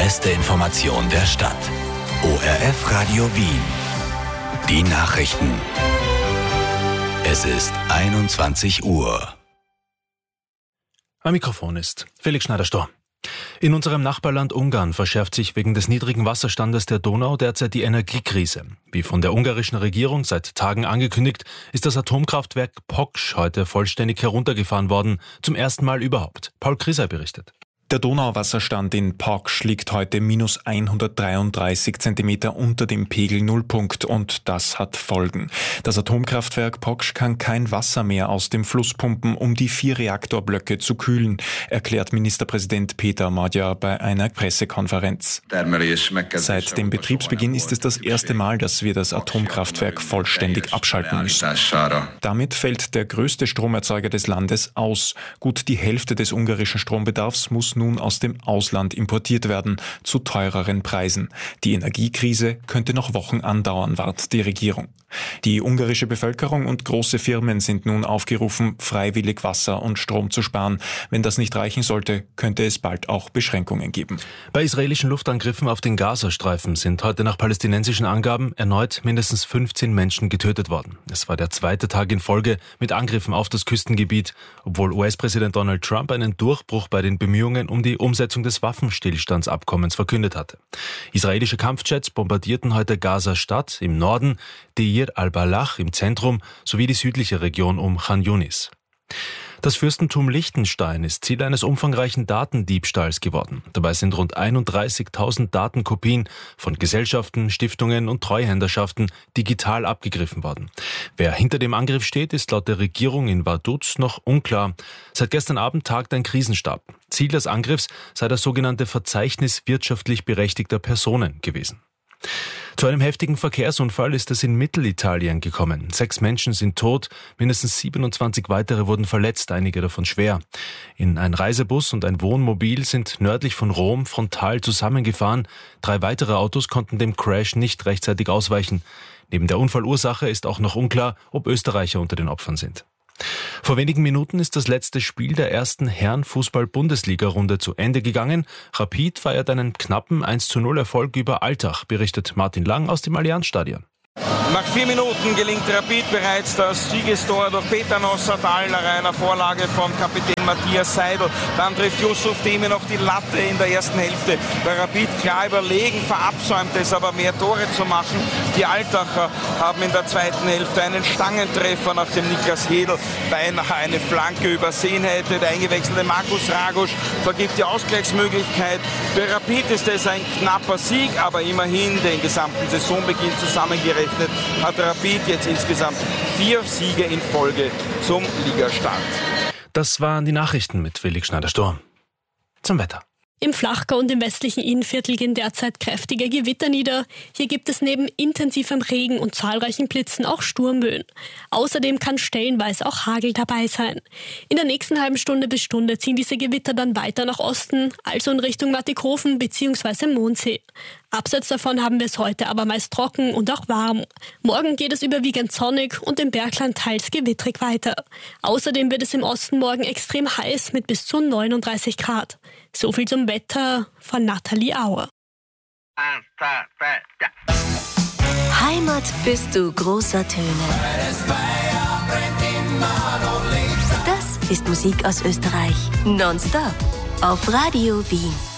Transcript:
beste Information der Stadt. ORF Radio Wien. Die Nachrichten. Es ist 21 Uhr. Am Mikrofon ist Felix Schneider-Storr. In unserem Nachbarland Ungarn verschärft sich wegen des niedrigen Wasserstandes der Donau derzeit die Energiekrise. Wie von der ungarischen Regierung seit Tagen angekündigt, ist das Atomkraftwerk Poksch heute vollständig heruntergefahren worden, zum ersten Mal überhaupt. Paul Kriser berichtet. Der Donauwasserstand in Poksch liegt heute minus 133 Zentimeter unter dem Pegel-Nullpunkt und das hat Folgen. Das Atomkraftwerk Poksch kann kein Wasser mehr aus dem Fluss pumpen, um die 4 Reaktorblöcke zu kühlen, erklärt Ministerpräsident Péter Magyar bei einer Pressekonferenz. Seit dem Betriebsbeginn ist es das erste Mal, dass wir das Atomkraftwerk vollständig abschalten müssen. Damit fällt der größte Stromerzeuger des Landes aus. Gut die Hälfte des ungarischen Strombedarfs muss nun aus dem Ausland importiert werden, zu teureren Preisen. Die Energiekrise könnte noch Wochen andauern, warnt die Regierung. Die ungarische Bevölkerung und große Firmen sind nun aufgerufen, freiwillig Wasser und Strom zu sparen. Wenn das nicht reichen sollte, könnte es bald auch Beschränkungen geben. Bei israelischen Luftangriffen auf den Gazastreifen sind heute nach palästinensischen Angaben erneut mindestens 15 Menschen getötet worden. Es war der zweite Tag in Folge mit Angriffen auf das Küstengebiet, obwohl US-Präsident Donald Trump einen Durchbruch bei den Bemühungen um die Umsetzung des Waffenstillstandsabkommens verkündet hatte. Israelische Kampfjets bombardierten heute Gaza-Stadt im Norden, Deir al-Balach im Zentrum sowie die südliche Region um Chan Yunis. Das Fürstentum Liechtenstein ist Ziel eines umfangreichen Datendiebstahls geworden. Dabei sind rund 31.000 Datenkopien von Gesellschaften, Stiftungen und Treuhänderschaften digital abgegriffen worden. Wer hinter dem Angriff steht, ist laut der Regierung in Vaduz noch unklar. Seit gestern Abend tagt ein Krisenstab. Ziel des Angriffs sei das sogenannte Verzeichnis wirtschaftlich berechtigter Personen gewesen. Zu einem heftigen Verkehrsunfall ist es in Mittelitalien gekommen. 6 Menschen sind tot, mindestens 27 weitere wurden verletzt, einige davon schwer. In ein Reisebus und ein Wohnmobil sind nördlich von Rom frontal zusammengefahren. 3 weitere Autos konnten dem Crash nicht rechtzeitig ausweichen. Neben der Unfallursache ist auch noch unklar, ob Österreicher unter den Opfern sind. Vor wenigen Minuten ist das letzte Spiel der ersten Herren-Fußball-Bundesliga-Runde zu Ende gegangen. Rapid feiert einen knappen 1:0 Erfolg über Altach, berichtet Martin Lang aus dem Allianzstadion. Nach 4 Minuten gelingt Rapid bereits das Siegestor durch Peter Nossadal nach einer Vorlage von Kapitän Matthias Seidel. Dann trifft Yusuf Demir noch die Latte in der ersten Hälfte. Bei Rapid klar überlegen, verabsäumt es aber mehr Tore zu machen. Die Altacher haben in der zweiten Hälfte einen Stangentreffer, nachdem Niklas Hedl beinahe eine Flanke übersehen hätte. Der eingewechselte Markus Ragusch vergibt die Ausgleichsmöglichkeit. Für Rapid ist es ein knapper Sieg, aber immerhin den gesamten Saisonbeginn zusammengerechnet hat Rapid jetzt insgesamt 4 Siege in Folge zum Ligastart. Das waren die Nachrichten mit Felix Schneider-Storr. Zum Wetter. Im Flachgau und im westlichen Innviertel gehen derzeit kräftige Gewitter nieder. Hier gibt es neben intensivem Regen und zahlreichen Blitzen auch Sturmböen. Außerdem kann stellenweise auch Hagel dabei sein. In der nächsten halben Stunde bis Stunde ziehen diese Gewitter dann weiter nach Osten, also in Richtung Mattighofen bzw. Mondsee. Abseits davon haben wir es heute aber meist trocken und auch warm. Morgen geht es überwiegend sonnig und im Bergland teils gewittrig weiter. Außerdem wird es im Osten morgen extrem heiß mit bis zu 39 Grad. So viel zum Wetter von Nathalie Auer. 1, 2, 3, ja. Heimat bist du großer Töne. Das ist Musik aus Österreich. Nonstop auf Radio Wien.